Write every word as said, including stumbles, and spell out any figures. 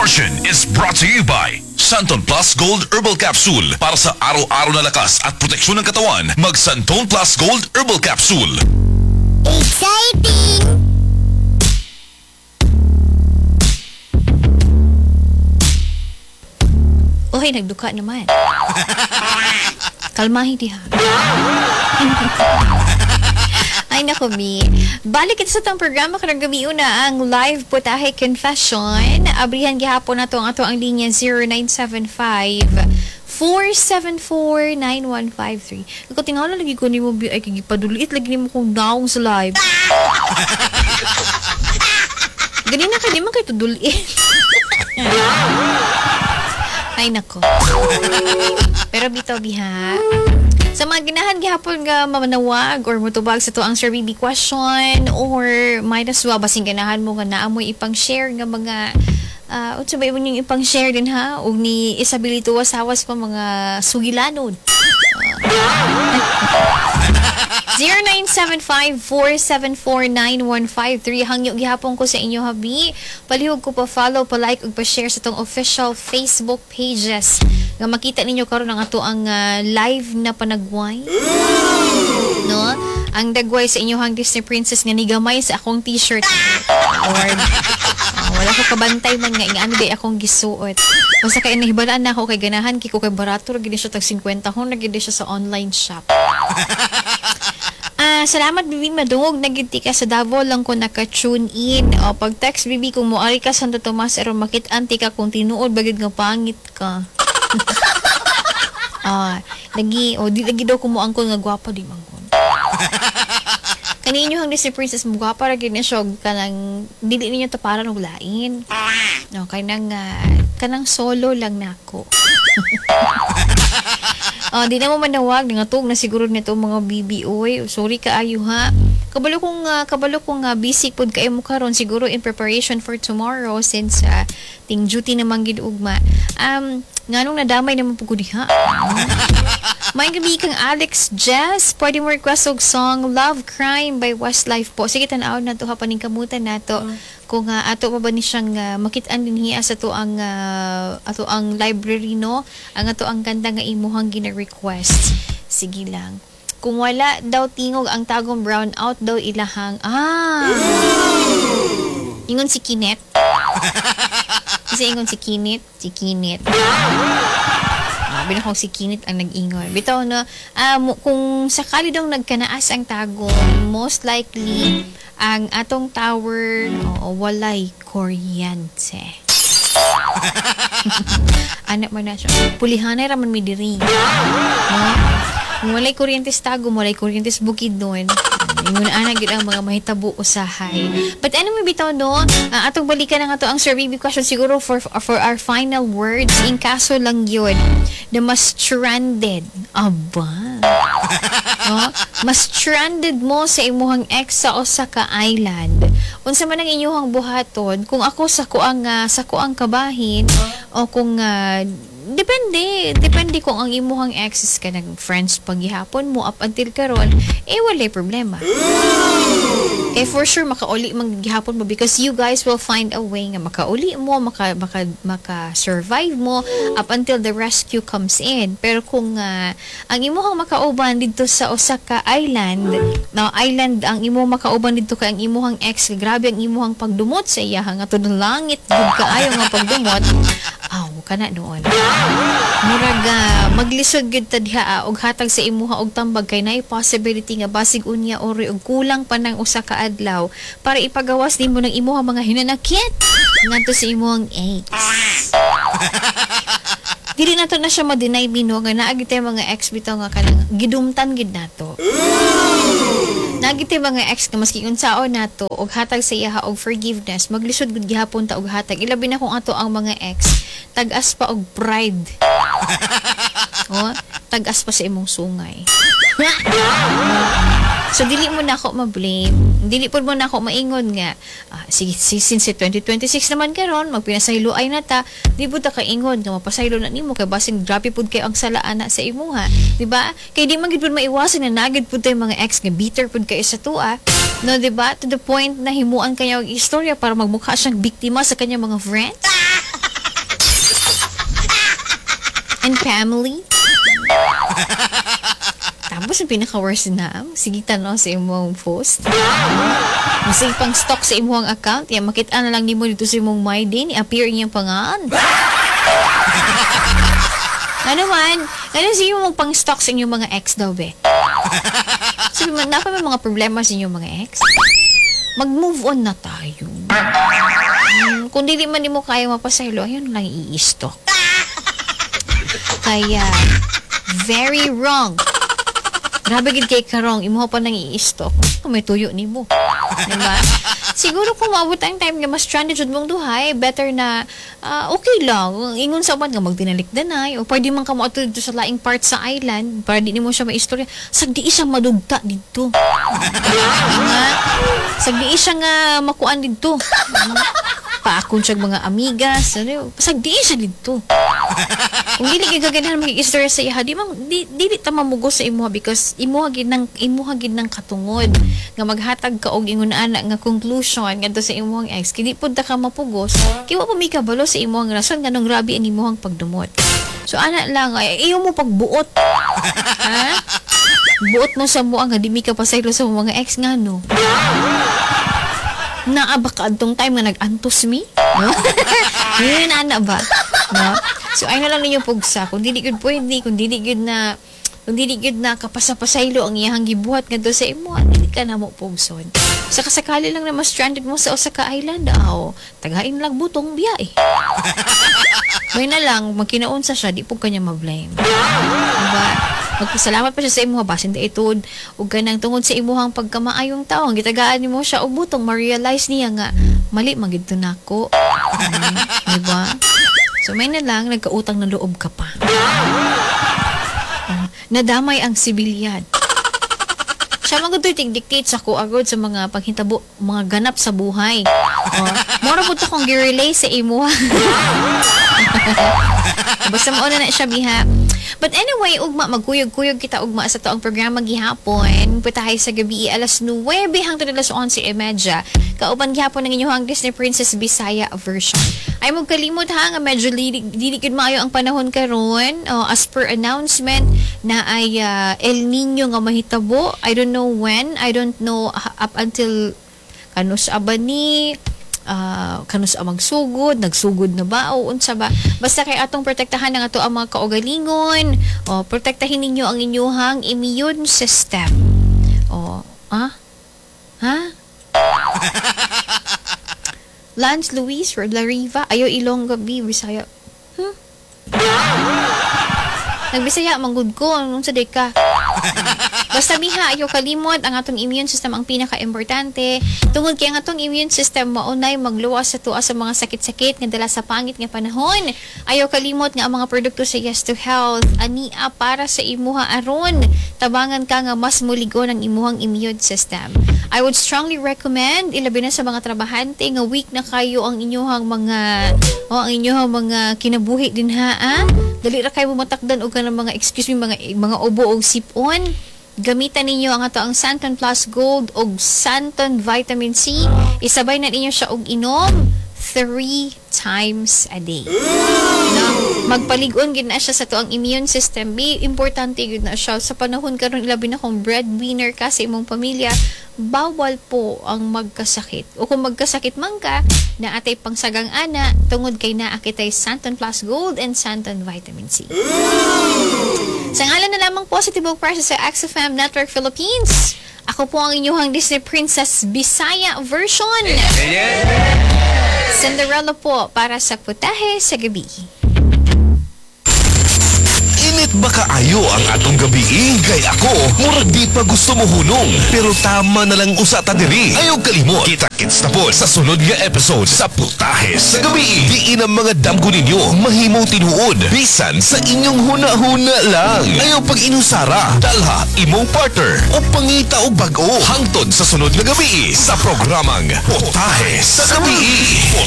portion is brought to you by Santon Plus Gold Herbal Capsule. Para sa araw-araw na lakas at proteksyon ng katawan, mag Santon Plus Gold Herbal Capsule. Exciting! Oy, nagduka naman. Kalmahin diha. Ay nako, Mi. Balik ito sa itong programa karang gabi una ang live putahe confession. Abrihan gihapon na to ang ato ang linya zero nine seven five, four seven four, nine one five three. Ako tingala lagi ko ni mo ay kagipadulit lagi ni mo kong naong sa live. Ganina ka di man kayo tudulit. Ay nako. Pero bitaw biha. Sa mga ginahan gihapon nga mamanawag or mutubag sa to ang Sir B B question or might as well basing ganahan mo nga naamoy ipang-share nga mga uh, unsa ba yung ipang-share din ha og ni Isabelito Wasawas pa mga sugilanon. zero nine seven five, four seven four, nine one five three. Hangyo gihapon ko sa inyo habi. Palihog ko pa follow, pa like ug pa share sa tong official Facebook pages nga makita ninyo karon ang ato ang uh, live na panagway. No? Ang dagway sa inyohang Disney Princess nga nigamay sa akong t-shirt. Lord. Uh, wala ko kabantay man nga nga ano day akong gisuot. Basta kay nahibalaan na ako kay ganahan kay ko kay barato ra gid siya tag fifty hon ra gid siya sa online shop. Ah, uh, salamat bibi madungog nagiti ka sa Davao lang ko naka-tune in. O pag text bibi kung moari ka Santo Tomas ero makit-an ti ka kung tinuod bagid nga pangit ka. Ah, lagi o di lagi daw kumuangkon nga gwapa di mangkon. Kaninyo hang Disney Princess mo gwapa ra gid ni siya kanang dili ninyo taparan og lain. No, kay nang uh, kanang solo lang nako. Oh, di na mo manawag nga tug na siguro nito mga bibi oy. Sorry kaayo ha. Kabalo kong uh, kabalo kong uh, busy pod kay mo karon siguro in preparation for tomorrow since uh, ting duty naman gid ugma. Um nganong nadamay naman pugod diha. May gabi kang Alex Jess, pwede mo request og song Love Crime by Westlife po. Sige tan-aw na to ha paningkamutan nato. Uh. Kung uh, ato pa ba ni siyang uh, makit-an din hiya sa to ang uh, ato ang library no, ang ato ang ganda nga imuhang gina-request. Sige lang. Kung wala daw tingog ang tagong brown out daw ilahang ah. Ingon si Kinet. Kasi ingon si Kinet, si Kinet. Binakong si Kinit ang nag-ingon. Bitaw no, uh, kung sakali daw nagkanaas ang tagong, most likely ang atong tower o walay kuryente. Anak mo na siya. Pulihanay raman mi diri. No? Kung walay kuryente sa tagong, walay kuryente sa bukid doon. Ingon ana gid ang mga mahitabo usahay. But ano may bitaw no? Uh, atong balikan na nga to ang survey question siguro for for our final words in kaso lang yun. The mas stranded. Aba. No? Mas stranded mo sa imuhang ex sa Osaka Island. Unsa man ang inyong buhaton kung ako sa kuang uh, sa kuang kabahin o kung uh, depende depende kung ang imuhang exes ka nag friends paghihapon mo up until karon eh wala problema. Eh for sure makauli maghihapon mo because you guys will find a way nga makauli mo maka maka, maka survive mo up until the rescue comes in. Pero kung uh, ang imuhang makauban dito sa Osaka Island na island ang imuhang makauban dito kay ang imuhang ex grabe ang imuhang pagdumot sa iya nga to langit gud kaayo nga pagdumot aw kana noon. Murag uh, maglisod gid ta diha og hatag sa imuha og tambag kay naay possibility nga basig unya ori og kulang pa nang usa ka adlaw para ipagawas nimo ng imuha mga hinanakit ngadto sa imuhang ex. Dili nato na siya ma-deny bino nga naa gid tay mga ex bitaw nga kanang gidumtan gid nato. Nagiti mga ex nga maski unsaon nato og hatag sa iya og forgiveness maglisod gud gihapon ta og hatag ilabi na kung ato ang mga ex tag-as pa og pride. Oh, tag-as pa sa imong sungay. So dili mo na ako ma-blame. Dili pud mo na ako maingon nga ah, sige since twenty twenty-six naman karon magpinasayloay na ta. Di pud ta kaingon nga mapasaylo na nimo kay basing grabe pud kay ang salaan na sa imuha, di ba? Kay di man gid pud maiwasan na nagid pud tay mga ex nga bitter pud kay sa tuwa. No, di ba? To the point na himuan kanya og istorya para magmukha siyang biktima sa kanya mga friends. and family. Tapos yung pinaka-worst na, sige tanong sa imong post. Masig pang stock sa imong account, yan makita na lang nimo dito sa imong my day, ni-appear niyang pangaan. Ano man, ano sige mong pang stock sa inyong mga ex daw, be? Sabi mo, dapat may mga problema sa inyong mga ex? Mag-move on na tayo. Hmm, kung di man di mo kaya mapasaylo, ayun lang i-stock. Kaya, very wrong. Grabe gid kay karong, imo pa nang i-stock. Kung may tuyo nimo. Diba? Siguro kung maabot ang time nga mas stranded jud mong duhay, better na uh, okay lang. Ingon sa uban nga magdinalikdanay o pwede man ka moadto dito sa laing part sa island para di nimo siya maistorya. Sagdi siya madugta dito. Diba? Sagdi siya nga makuan dito. Paakon siya mga amigas. Ano, sagdi siya dito. Kung dili kay gaganahan makikistorya sa iya, di man di dili ta mamugo sa imuha because imuha gid nang imuha gid nang katungod nga maghatag ka og ingon ana nga conclusion ngadto sa imong ex kini pud ta ka mapugos kay wa pa mi kabalo sa imong rason nganong grabe ang imong pagdumot. So ana lang ay iyo mo pagbuot. Ha? Buot mo sa mo nga di mi ka pasaylo sa mga ex ngano. Naa ba ka adtong time nga nag-antos mi? No? Yun ana ba? No? So ay na lang ninyo pugsa kung dili gud pwede, kung dili gud na kung dili gud na kapasa-pasaylo ang iyang gibuhat ngadto sa imo, dili ka na mo pugson. Sa kasakali lang na mas stranded mo sa usa ka island, aw, tagain lang butong biyae. May na lang magkinaunsa siya, di pug kanya ma-blame. Diba? Magpasalamat pa siya sa imo basin da itud ug kanang tungod sa imuhang pagkamaayong tawo gitagaan nimo siya og butong ma-realize niya nga mali magid to nako. Hmm, diba? So may na lang nagkautang na loob ka pa. Uh, nadamay ang sibilyan. Siya mga do'y tig-dictate sa ko agad sa mga paghintabo, mga ganap sa buhay. Oh, mora po ito kong girelay sa imo. Basta mauna na siya biha. But anyway, ugma, magkuyog-kuyog kita ugma sa to ang programa gihapon. Putahay sa gabi, alas nuwebe hangtod alas onse e medya. Kauban gihapon ng inyong Disney Princess Bisaya version. Ay magkalimot ha, nga medyo dilikid maayo ang panahon karon. Uh, as per announcement, na ay uh, El Nino nga mahitabo. I don't know when. I don't know uh, up until kanus abani. Uh, kanus ang magsugod, nagsugod na ba o unsa ba, basta kay atong protektahan ng ato ang mga kaugalingon o protektahin ninyo ang inyong immune system o ah ha Lance Luis or Lariva ayo Ilongga B Bisaya hmm? Nagbisaya manggod ko anong sa deka. Basta miha ayo kalimot ang atong immune system ang pinaka-importante. Tungod kay ang atong immune system maunay magluwas sa tuwa sa mga sakit-sakit nga dala sa pangit nga panahon. Ayo kalimot nga ang mga produkto sa Yes to Health ania para sa imuha aron tabangan ka nga mas muligon ang imuhang immune system. I would strongly recommend ilabi na sa mga trabahante nga weak na kayo ang inyong mga o ang inyong mga kinabuhi din ha. Ah? Dali ra kayo bumatakdan og kanang mga excuse me mga mga ubo og sipon. Gamitan ninyo ang ato ang Santon Plus Gold o Santon Vitamin C. Isabay na ninyo siya og inom three times a day. No? Magpaligon gid na siya sa to ang immune system. Be importante gid na siya sa panahon karon ilabi na kung breadwinner ka sa imong pamilya. Bawal po ang magkasakit. O kung magkasakit man ka, na atay pangsagang ana tungod kay naa kitay Santon Plus Gold and Santon Vitamin C. Sa ngalan na lamang positive prices sa X F M Network Philippines. Ako po ang inyong Disney Princess Bisaya version. Cinderella po para sa putahe sa gabi. Init ba kaayo ang atong gabi? Kay ako, murag di pa gusto mo hunong. Pero tama na lang usa ta diri. Ayaw kalimot. Kita-kits na po sa sunod nga episode sa Putahe sa Gabi. Diin ang mga damgo ninyo mahimong tinuod. Bisan sa inyong huna-huna lang. Ayaw pag inusara. Dalha, imong partner. O pangita o bago. Hangtod sa sunod nga gabi sa programang Putahe sa Gabi.